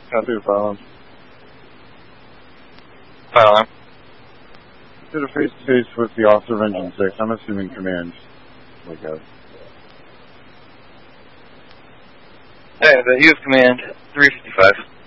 Copy the file. File on. Did a face-to-face with the officer of Engine 6. I'm assuming command. Like that. Hey, the U.S. Command 355.